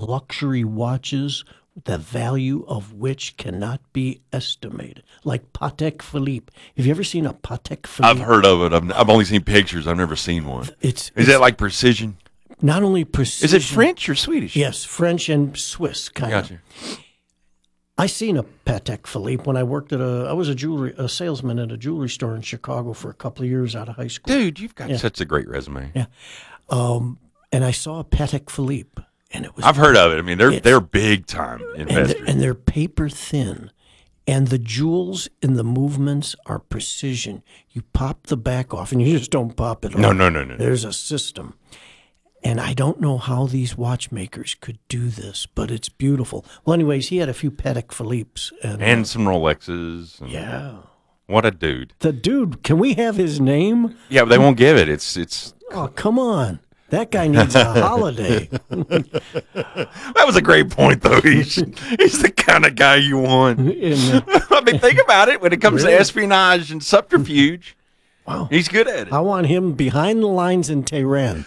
luxury watches, the value of which cannot be estimated. Like Patek Philippe. Have you ever seen a Patek Philippe? I've heard of it. I've only seen pictures. I've never seen one. Is that like precision? Not only precision. Is it French or Swedish? Yes, French and Swiss, kind of. Gotcha. I seen a Patek Philippe when I worked at I was a salesman at a jewelry store in Chicago for a couple of years out of high school. Dude, you've got such a great resume. Yeah. And I saw a Patek Philippe, and it was. I've heard of it. I mean, they're big time investors, and they're paper thin, and the jewels in the movements are precision. You pop the back off, and you just don't pop it off. No. There's a system. And I don't know how these watchmakers could do this, but it's beautiful. Well, anyways, he had a few Patek Philippes. And some Rolexes. Yeah. What a dude. The dude, can we have his name? Yeah, but they won't give it. It's. Oh, come on. That guy needs a holiday. That was a great point, though. He's the kind of guy you want. I mean, think about it. When it comes to espionage and subterfuge, wow, he's good at it. I want him behind the lines in Tehran.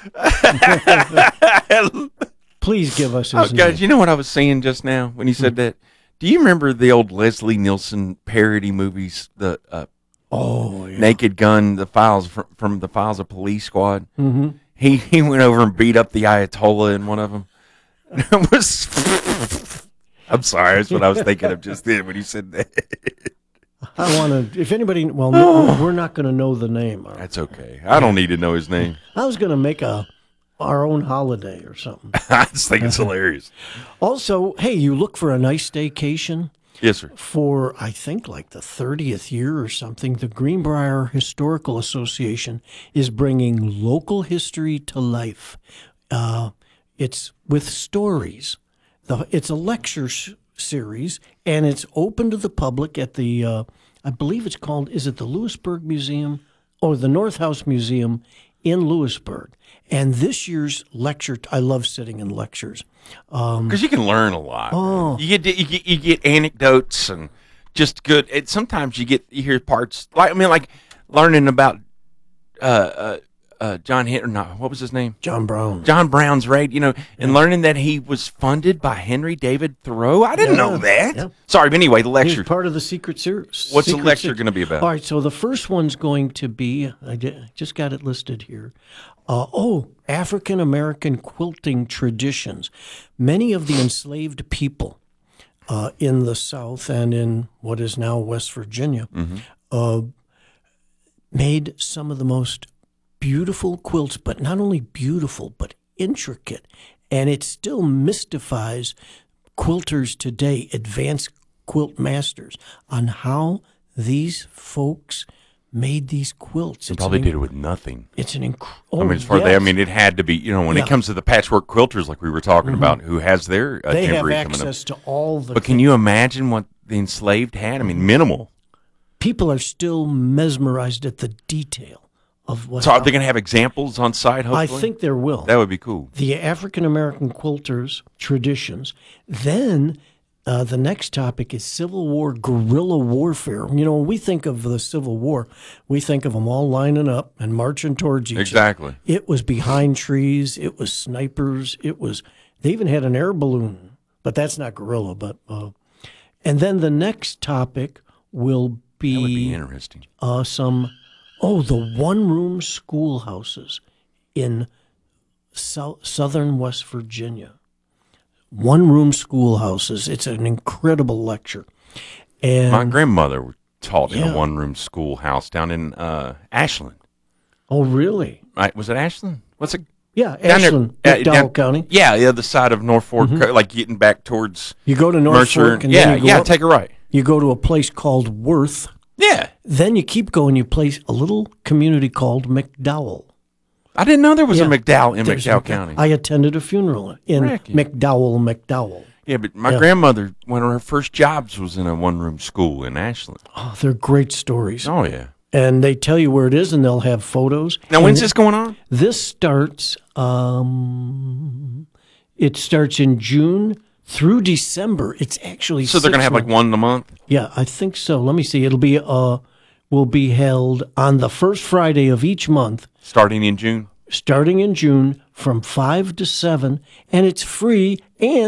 Please give us his name. Guys, you know what I was saying just now when you said that? Do you remember the old Leslie Nielsen parody movies, the Naked Gun, the files from the Files of Police Squad? Mm-hmm. He went over and beat up the Ayatollah in one of them. I'm sorry, that's what I was thinking of just then when you said that. I want to, if anybody, well, no, we're not going to know the name. That's okay. I don't need to know his name. I was going to make our own holiday or something. I just think it's hilarious. Also, hey, you look for a nice staycation? Yes, sir. For, I think, like the 30th year or something, the Greenbrier Historical Association is bringing local history to life. It's with stories. It's a lecture series, and it's open to the public at the, I believe it's called, is it the Lewisburg Museum or the North House Museum in Lewisburg? And this year's lecture, I love sitting in lectures. Because you can learn a lot. Oh. You get anecdotes and just good. And sometimes you hear parts, like learning about John Henry, what was his name? John Brown. John Brown's raid, and learning that he was funded by Henry David Thoreau. I didn't know that. Yeah. Sorry, but anyway, the lecture. He's part of the Secret Series. What's the lecture going to be about? All right, so the first one's going to be, I just got it listed here. African-American quilting traditions. Many of the enslaved people in the South and in what is now West Virginia made some of the most beautiful quilts, but not only beautiful, but intricate. And it still mystifies quilters today, advanced quilt masters, on how these folks made these quilts. They probably did it with nothing. It's an it had to be, when it comes to the patchwork quilters like we were talking about, who has their they have jamboree access to all the. But can you imagine what the enslaved had? I mean, minimal. People are still mesmerized at the detail of what. So are they going to have examples on site, hopefully? I think there will. That would be cool. The African-American quilters' traditions. Then the next topic is Civil War guerrilla warfare. When we think of the Civil War, we think of them all lining up and marching towards each other. Exactly. It was behind trees. It was snipers. They even had an air balloon, but that's not guerrilla. But and then the next topic will be, that would be interesting. The one-room schoolhouses in southern West Virginia. One-room schoolhouses. It's an incredible lecture. And my grandmother taught in a one-room schoolhouse down in Ashland. Oh, really? Right? Was it Ashland? What's it? Yeah, Ashland, McDowell County. Yeah, the other side of North Fork, like getting back towards. You go to North Mercer, Fork, and then you go up, take a right. You go to a place called Worth. Yeah. Then you keep going. You place a little community called McDowell. I didn't know there was a McDowell in McDowell County. I attended a funeral in McDowell. Yeah, but my grandmother, one of her first jobs was in a one-room school in Ashland. Oh, they're great stories. Oh, yeah. And they tell you where it is, and they'll have photos. Now, when's this going on? This starts, it starts in June through December. It's actually So they're going to have like one a month? Yeah, I think so. Let me see. It'll be, will be held on the first Friday of each month. Starting in June? Starting in June from 5 to 7, and it's free, and